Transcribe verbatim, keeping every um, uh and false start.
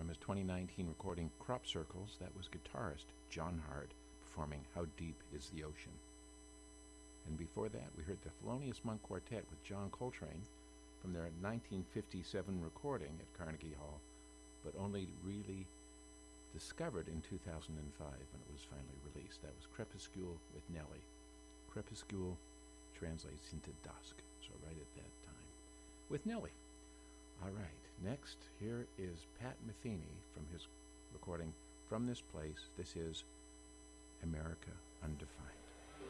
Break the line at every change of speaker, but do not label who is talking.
from his twenty nineteen recording Crop Circles. That was guitarist John Hart performing How Deep Is the Ocean. And before that, we heard the Thelonious Monk Quartet with John Coltrane from their nineteen fifty-seven recording at Carnegie Hall, but only really discovered in two thousand five when it was finally released. That was Crepuscule with Nellie. Crepuscule translates into dusk, so right at that time. With Nellie. All right, next, here is Pat Metheny from his recording From This Place. This is America Undefined.